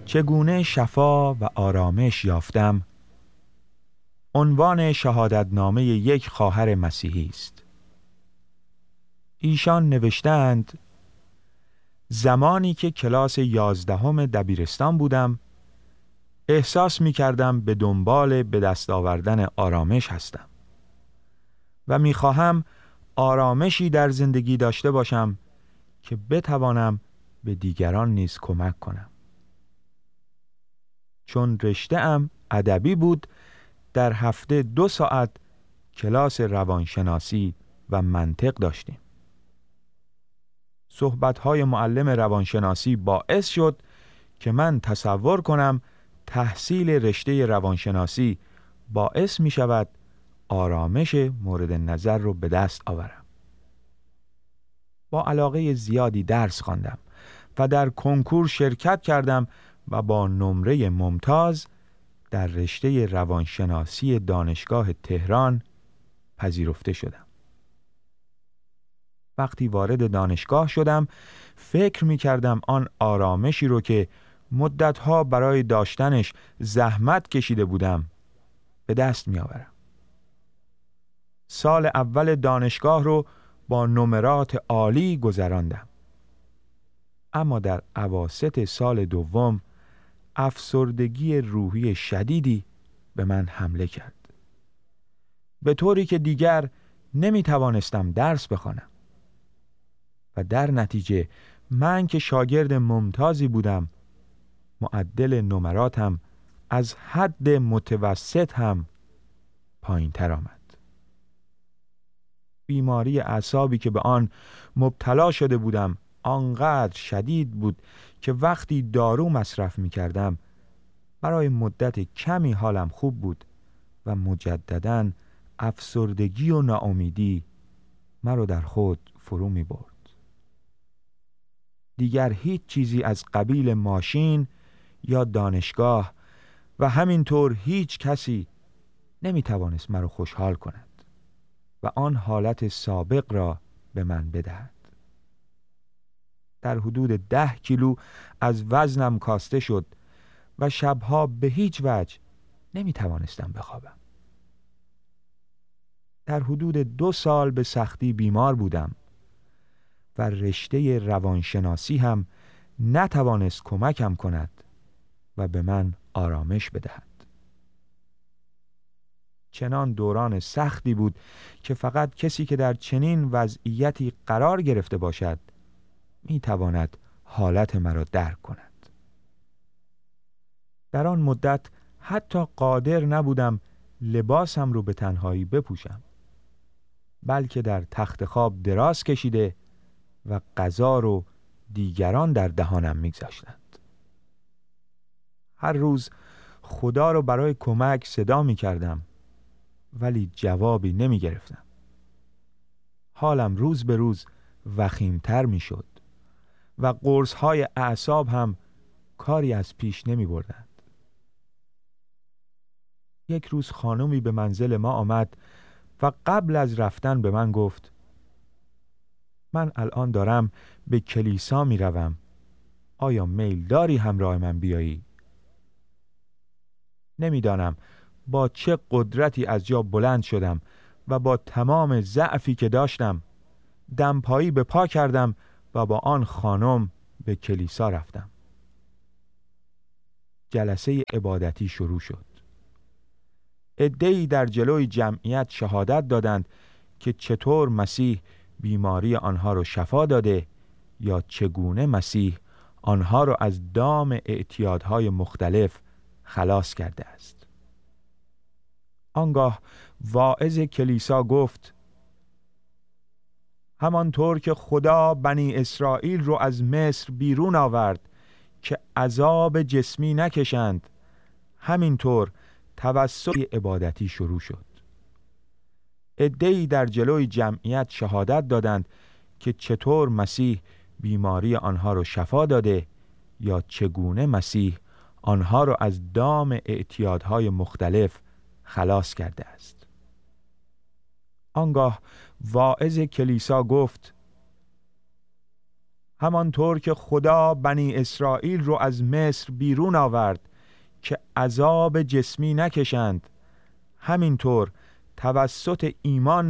چگونه شفا و آرامش یافتم عنوان شهادتنامه یک خواهر مسیحی است. ایشان نوشتند: زمانی که کلاس 11 دبیرستان بودم احساس می کردم به دنبال به دست آوردن آرامش هستم و می خواهم آرامشی در زندگی داشته باشم که بتوانم به دیگران نیز کمک کنم. چون رشته‌ام ادبی بود، در هفته 2 ساعت کلاس روانشناسی و منطق داشتیم. صحبت‌های معلم روانشناسی باعث شد که من تصور کنم تحصیل رشته روانشناسی باعث می شود آرامش مورد نظر رو به دست آورم. با علاقه زیادی درس خواندم و در کنکور شرکت کردم و با نمره ممتاز در رشته روانشناسی دانشگاه تهران پذیرفته شدم. وقتی وارد دانشگاه شدم فکر می کردم آن آرامشی رو که مدتها برای داشتنش زحمت کشیده بودم به دست می آورم. سال اول دانشگاه رو با نمرات عالی گذراندم. اما در اواسط سال دوم افسردگی روحی شدیدی به من حمله کرد، به طوری که دیگر نمی توانستم درس بخوانم و در نتیجه من که شاگرد ممتازی بودم معدل نمراتم از حد متوسط هم پایین تر آمد. بیماری اعصابی که به آن مبتلا شده بودم آنقدر شدید بود که وقتی دارو مصرف می کردم برای مدت کمی حالم خوب بود و مجدداً افسردگی و ناامیدی مرا در خود فرو می برد. دیگر هیچ چیزی از قبیل ماشین یا دانشگاه و همینطور هیچ کسی نمی توانست مرا خوشحال کند و آن حالت سابق را به من بدهد. در حدود 10 کیلو از وزنم کاسته شد و شبها به هیچ وجه نمی توانستم بخوابم. در حدود 2 سال به سختی بیمار بودم و رشته روانشناسی هم نتوانست کمکم کند و به من آرامش بدهد. چنان دوران سختی بود که فقط کسی که در چنین وضعیتی قرار گرفته باشد می تواند حالت مرا درک کند. در آن مدت حتی قادر نبودم لباسم رو به تنهایی بپوشم، بلکه در تخت خواب دراز کشیده و غذا رو دیگران در دهانم می‌گذاشتند. هر روز خدا رو برای کمک صدا می‌کردم ولی جوابی نمی‌گرفتم. حالم روز به روز وخیم‌تر می‌شد و قرص‌های اعصاب هم کاری از پیش نمی‌بردند. یک روز خانمی به منزل ما آمد و قبل از رفتن به من گفت: من الان دارم به کلیسا می روم. آیا میل داری همراه من بیایی؟ نمیدانم با چه قدرتی از جا بلند شدم و با تمام ضعفی که داشتم دمپایی به پا کردم و با آن خانم به کلیسا رفتم. جلسه عبادتی شروع شد. عده‌ای در جلوی جمعیت شهادت دادند که چطور مسیح بیماری آنها را شفا داده یا چگونه مسیح آنها را از دام اعتیادهای مختلف خلاص کرده است. آنگاه واعظ کلیسا گفت: همانطور که خدا بنی اسرائیل رو از مصر بیرون آورد که عذاب جسمی نکشند، همینطور توسل عبادتی شروع شد. عده‌ای در جلوی جمعیت شهادت دادند که چطور مسیح بیماری آنها را شفا داده یا چگونه مسیح آنها را از دام اعتیادهای مختلف خلاص کرده است. آنگاه واعظ کلیسا گفت: همانطور که خدا بنی اسرائیل رو از مصر بیرون آورد که عذاب جسمی نکشند، همینطور توسط ایمان